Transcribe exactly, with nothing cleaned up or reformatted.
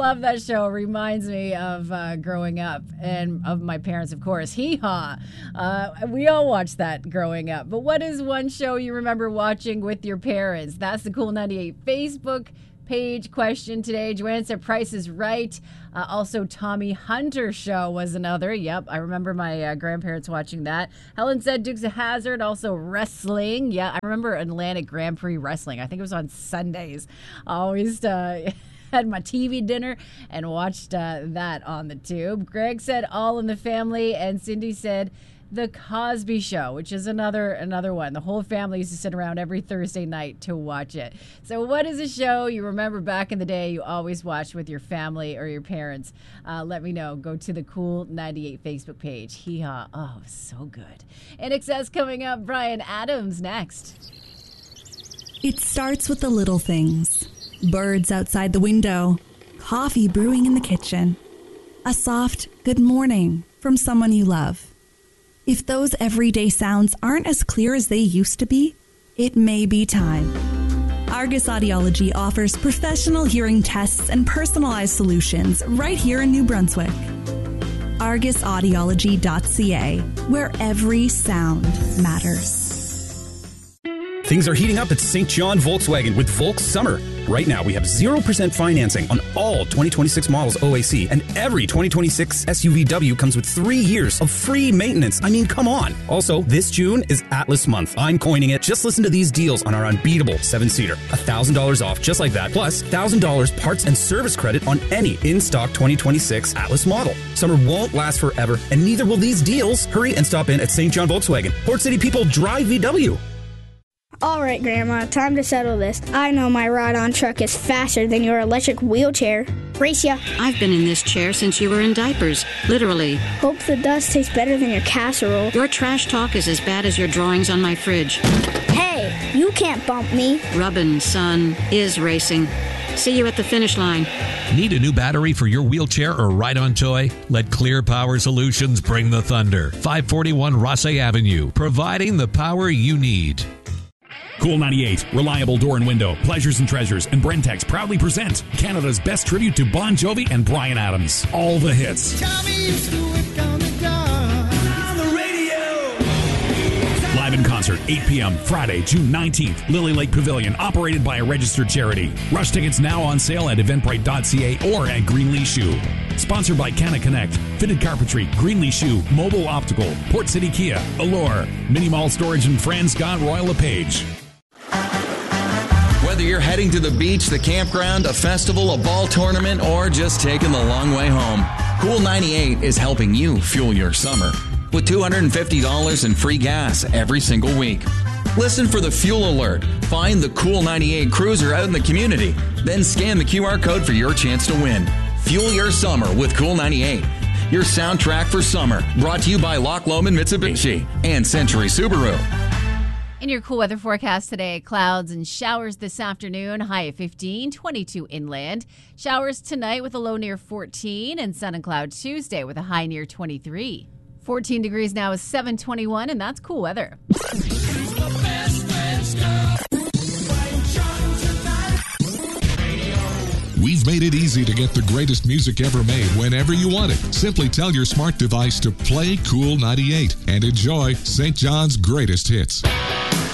love that show. It reminds me of uh, growing up and of my parents, of course. Hee Haw. Uh, we all watched that growing up. But what is one show you remember watching with your parents? That's the Cool ninety-eight Facebook page question today. Joanne said Price is Right. Uh, also, Tommy Hunter Show was another. Yep, I remember my uh, grandparents watching that. Helen said Dukes of Hazzard. Also, wrestling. Yeah, I remember Atlantic Grand Prix wrestling. I think it was on Sundays. I always uh, had my T V dinner and watched uh, that on the tube. Greg said All in the Family, and Cindy said The Cosby Show, which is another another one. The whole family used to sit around every Thursday night to watch it. So what is a show you remember back in the day you always watched with your family or your parents? Uh, let me know. Go to the Cool ninety-eight Facebook page. Hee haw. Oh, so good. N X S coming up. Brian Adams next. It starts with the little things. Birds outside the window. Coffee brewing in the kitchen. A soft good morning from someone you love. If those everyday sounds aren't as clear as they used to be, it may be time. Argus Audiology offers professional hearing tests and personalized solutions right here in New Brunswick. argus audiology dot c a, where every sound matters. Things are heating up at Saint John Volkswagen with Volks Summer. Right now, we have zero percent financing on all twenty twenty-six models O A C, and every twenty twenty-six S U V W comes with three years of free maintenance. I mean, come on. Also, this June is Atlas Month. I'm coining it. Just listen to these deals on our unbeatable seven-seater. one thousand dollars off just like that, plus one thousand dollars parts and service credit on any in-stock twenty twenty-six Atlas model. Summer won't last forever, and neither will these deals. Hurry and stop in at Saint John Volkswagen. Port City people drive V W. All right, Grandma, time to settle this. I know my ride-on truck is faster than your electric wheelchair. Race ya. I've been in this chair since you were in diapers, literally. Hope the dust tastes better than your casserole. Your trash talk is as bad as your drawings on my fridge. Hey, you can't bump me. Rubbin', son, is racing. See you at the finish line. Need a new battery for your wheelchair or ride-on toy? Let Clear Power Solutions bring the thunder. five forty-one Rossay Avenue, providing the power you need. Cool ninety-eight, reliable door and window, pleasures and treasures, and Brentex proudly present Canada's best tribute to Bon Jovi and Bryan Adams. All the hits. Live in concert, eight p.m. Friday, June nineteenth, Lily Lake Pavilion, operated by a registered charity. Rush tickets now on sale at eventbrite dot c a or at Greenlee Shoe. Sponsored by Canna Connect, Fitted Carpentry, Greenlee Shoe, Mobile Optical, Port City Kia, Allure, Mini Mall Storage and Friends, Scott Royal LePage. Whether you're heading to the beach, the campground, a festival, a ball tournament, or just taking the long way home, Cool ninety-eight is helping you fuel your summer with two hundred fifty dollars in free gas every single week. Listen for the fuel alert. Find the Cool ninety-eight cruiser out in the community. Then scan the Q R code for your chance to win. Fuel your summer with Cool ninety-eight. Your soundtrack for summer. Brought to you by Loch Lomond Mitsubishi and Century Subaru. In your cool weather forecast today, clouds and showers this afternoon, high of fifteen, twenty-two inland. Showers tonight with a low near fourteen, and sun and cloud Tuesday with a high near twenty-three. fourteen degrees now is seven twenty-one, and that's cool weather. We've made it easy to get the greatest music ever made whenever you want it. Simply tell your smart device to play Cool ninety-eight and enjoy Saint John's greatest hits.